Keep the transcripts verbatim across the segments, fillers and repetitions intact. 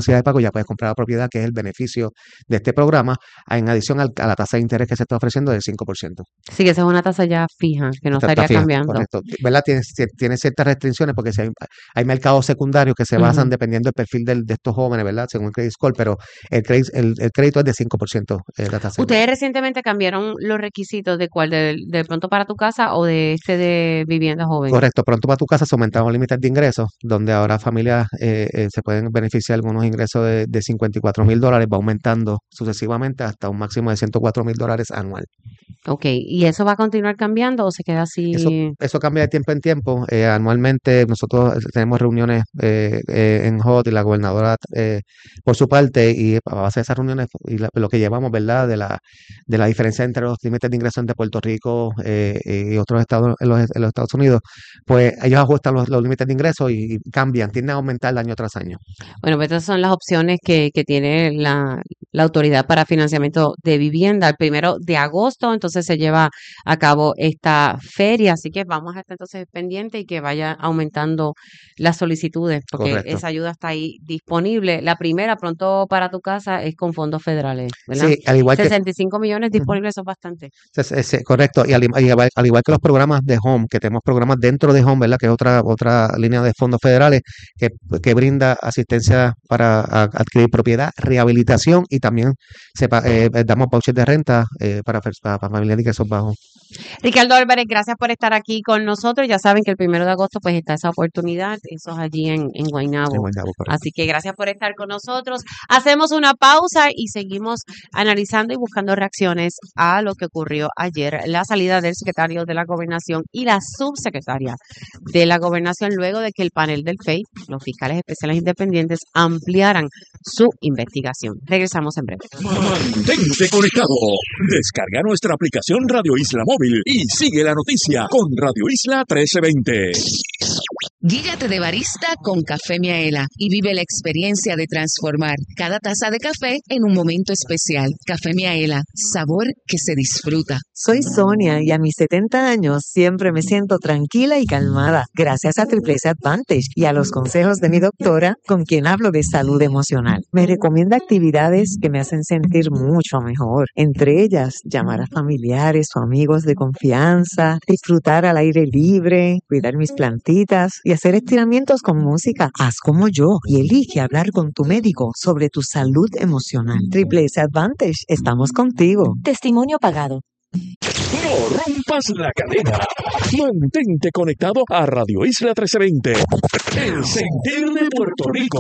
capacidad de pago, ya puedes comprar la propiedad, que es el beneficio de este programa, en adición al, a la tasa de interés que se está ofreciendo del cinco por ciento. Sí, que esa es una tasa ya fija, que no Está, estaría está fija, cambiando. correcto. ¿Verdad? Tiene, tiene ciertas restricciones porque si hay, hay mercados secundarios que se basan Ujú. dependiendo del perfil del, de estos jóvenes, ¿verdad? Según el credit score, pero el, credit, el, el crédito es de cinco por ciento eh, la tasa. ¿Ustedes recientemente cambiaron los requisitos de cuál, de, de pronto para tu casa o de este de vivienda joven? Correcto, pronto para tu casa se aumentaron los límites de ingresos, donde ahora familias eh, eh, se pueden beneficiar de unos ingresos de, de cincuenta y cuatro mil dólares, va aumentando sucesivamente hasta un máximo de ciento cuatro mil dólares anual. Ok, ¿y eso va a continuar cambiando o se queda Eso, así? eso cambia de tiempo en tiempo. Eh, anualmente nosotros tenemos reuniones eh, eh, en H O T y la gobernadora eh, por su parte, y a base de esas reuniones y la- lo que llevamos, ¿verdad? De la, de la diferencia entre los límites de ingreso entre Puerto Rico eh, y otros estados en los, en los Estados Unidos, pues ellos ajustan los, los límites de ingreso y, y cambian, tienden a aumentar año tras año. Bueno, pues estas son las opciones que, que tiene la, la Autoridad para Financiamiento de Vivienda. El primero de agosto, entonces se lleva a cabo esta feria, así que vamos a estar entonces pendientes y que vaya aumentando las solicitudes, porque Correcto. esa ayuda está ahí disponible. La primera, pronto para tu casa, es con fondos federales, ¿verdad? Sí, al igual que sesenta y cinco millones Ujú. disponibles, eso es bastante. Es- es- es correcto, y al, y igual al igual que los programas de Home, que tenemos programas dentro de Home, ¿verdad? Que es otra otra línea de fondos federales que, que brinda asistencia para a- adquirir propiedad, rehabilitación y también se, pa- eh, damos vouchers de renta eh, para, fers- para, para familias de ingresos bajos. Ricardo Álvarez, gracias por estar aquí con nosotros. Ya saben que el primero de agosto pues está esa oportunidad, eso es allí en, en En Guaynabo. Guaynabo, correcto. Así que gracias por estar con nosotros. Hacemos una pausa y seguimos analizando y buscando reacciones a lo que ocurrió ayer, la salida del secretario de la Gobernación y la subsecretaria de la Gobernación, luego de que el panel del F E I, los fiscales especiales independientes, ampliaran su investigación. Regresamos en breve. Mantente conectado. Descarga nuestra aplicación Radio Isla Móvil y sigue la noticia con Radio Isla trece veinte. Guíllate de barista con Café Miaela y vive la experiencia de transformar cada taza de café en un momento especial. Café Miaela, sabor que se disfruta. Soy Sonia y a mis setenta años siempre me siento tranquila y calmada gracias a Triple S Advantage y a los consejos de mi doctora, con quien hablo de salud emocional. Me recomienda actividades que me hacen sentir mucho mejor, entre ellas llamar a familiares o amigos de confianza, disfrutar al aire libre, cuidar mis plantitas y hacer estiramientos con música. Haz como yo y elige hablar con tu médico sobre tu salud emocional. Triple S Advantage, estamos contigo. Testimonio pagado. No rompas la cadena. Mantente conectado a Radio Isla trece veinte. El sentir de Puerto Rico.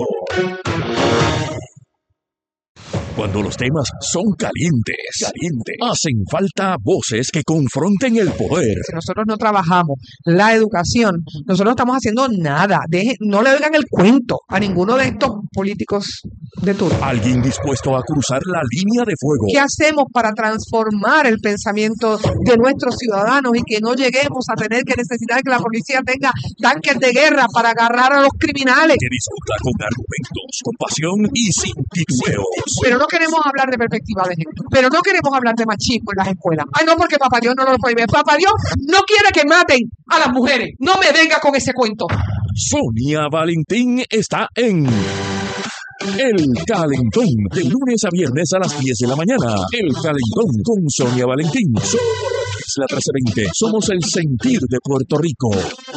Cuando los temas son calientes, calientes, hacen falta voces que confronten el poder. Si nosotros no trabajamos la educación, nosotros no estamos haciendo nada. Deje, no le oigan el cuento a ninguno de estos políticos de turno. Alguien dispuesto a cruzar la línea de fuego. ¿Qué hacemos para transformar el pensamiento de nuestros ciudadanos y que no lleguemos a tener que necesitar que la policía tenga tanques de guerra para agarrar a los criminales? Que discuta con argumentos, con pasión y sin titubeos. Pero no queremos hablar de perspectiva de género. Pero no queremos hablar de machismo en las escuelas. Ay, no, porque Papá Dios no lo prohíbe. Papá Dios no quiere que maten a las mujeres. No me venga con ese cuento. Sonia Valentín está en El Calentón, de lunes a viernes a las diez de la mañana. El Calentón con Sonia Valentín. Somos la trece veinte. Somos el sentir de Puerto Rico.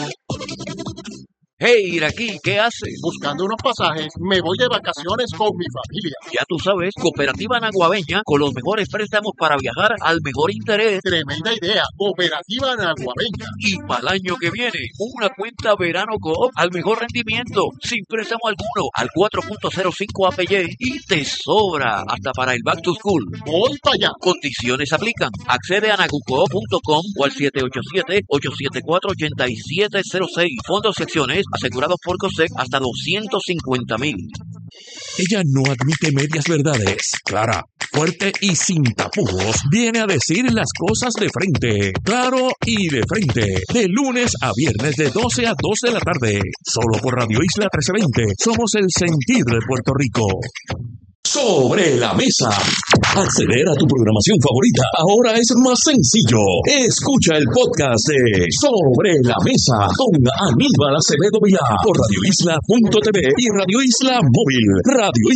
Hey, Iraquí, ¿qué haces? Buscando unos pasajes, me voy de vacaciones con mi familia. Ya tú sabes, Cooperativa Naguabeña, con los mejores préstamos para viajar al mejor interés. Tremenda idea, Cooperativa Naguabeña. Y para el año que viene, una cuenta Verano Coop al mejor rendimiento, sin préstamo alguno, al cuatro punto cero cinco A P Y y te sobra hasta para el Back to School. Voy para allá. Condiciones aplican. Accede a nagucoop punto com o al siete ocho siete, ocho siete cuatro, ocho siete cero seis. Fondos secciones asegurados por COSEC hasta doscientos cincuenta mil. Ella no admite medias verdades. Clara, fuerte y sin tapujos, viene a decir las cosas de frente. Claro y de frente. De lunes a viernes de doce a dos de la tarde. Solo por Radio Isla trece veinte. Somos el sentir de Puerto Rico. Sobre la mesa. Acceder a tu programación favorita ahora es más sencillo. Escucha el podcast de Sobre la Mesa con Aníbal Acevedo Vilá por radio isla punto t v y Radio Isla Móvil. Radio